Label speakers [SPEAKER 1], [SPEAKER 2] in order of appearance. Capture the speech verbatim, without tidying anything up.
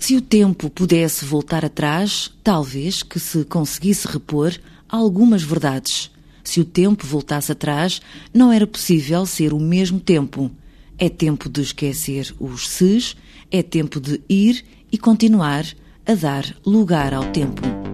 [SPEAKER 1] Se o tempo pudesse voltar atrás, talvez que se conseguisse repor algumas verdades. Se o tempo voltasse atrás, não era possível ser o mesmo tempo. É tempo de esquecer os ses, é tempo de ir e continuar a dar lugar ao tempo.